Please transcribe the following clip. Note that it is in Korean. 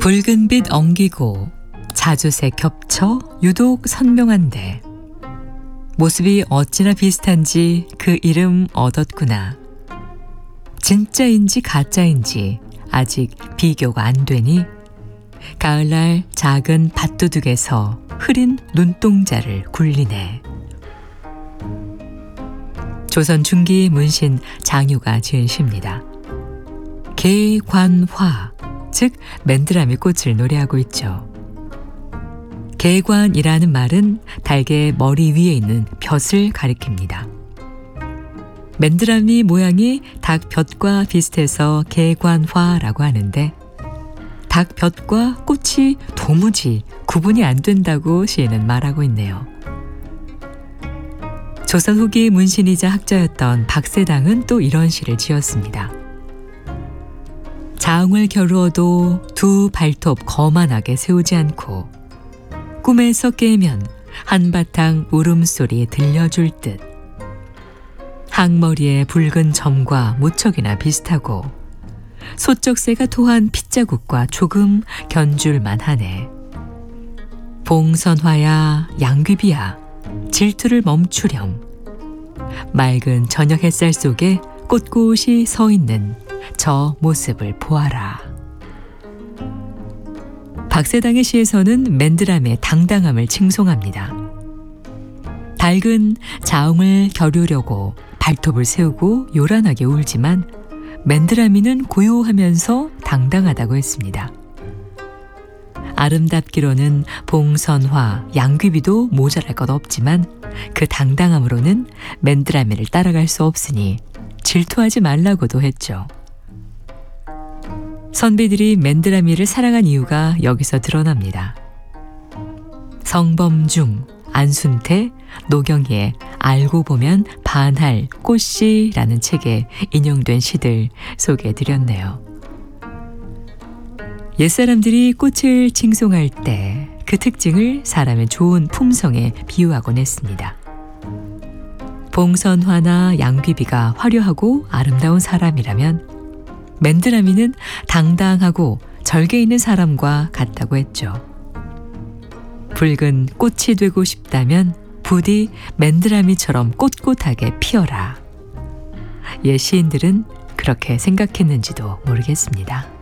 붉은 빛 엉기고 자주색 겹쳐 유독 선명한데 모습이 어찌나 비슷한지 그 이름 얻었구나. 진짜인지 가짜인지 아직 비교가 안 되니 가을날 작은 밭두둑에서 흐린 눈동자를 굴리네. 조선 중기 문신 장유가 지은 시입니다. 개관화, 즉 맨드라미 꽃을 노래하고 있죠. 개관이라는 말은 닭의 머리 위에 있는 벼슬 가리킵니다. 맨드라미 모양이 닭 볕과 비슷해서 개관화라고 하는데 닭 볕과 꽃이 도무지 구분이 안 된다고 시인은 말하고 있네요. 조선 후기 문신이자 학자였던 박세당은 또 이런 시를 지었습니다. 자웅을 겨루어도 두 발톱 거만하게 세우지 않고 꿈에서 깨면 한바탕 울음소리 들려줄 듯 항머리의 붉은 점과 무척이나 비슷하고 소쩍새가 토한 핏자국과 조금 견줄만 하네. 봉선화야 양귀비야 질투를 멈추렴. 맑은 저녁 햇살 속에 꼿꼿이 서 있는 저 모습을 보아라. 박세당의 시에서는 맨드라미의 당당함을 칭송합니다. 닭은 자웅을 겨루려고 발톱을 세우고 요란하게 울지만 맨드라미는 고요하면서 당당하다고 했습니다. 아름답기로는 봉선화, 양귀비도 모자랄 것 없지만 그 당당함으로는 맨드라미를 따라갈 수 없으니 질투하지 말라고도 했죠. 선비들이 맨드라미를 사랑한 이유가 여기서 드러납니다. 성범중, 안순태, 노경희의 알고 보면 반할 꽃씨라는 책에 인용된 시들 소개해드렸네요. 옛사람들이 꽃을 칭송할 때 그 특징을 사람의 좋은 품성에 비유하곤 했습니다. 봉선화나 양귀비가 화려하고 아름다운 사람이라면 맨드라미는 당당하고 절개 있는 사람과 같다고 했죠. 붉은 꽃이 되고 싶다면 부디 맨드라미처럼 꼿꼿하게 피어라. 옛 시인들은 그렇게 생각했는지도 모르겠습니다.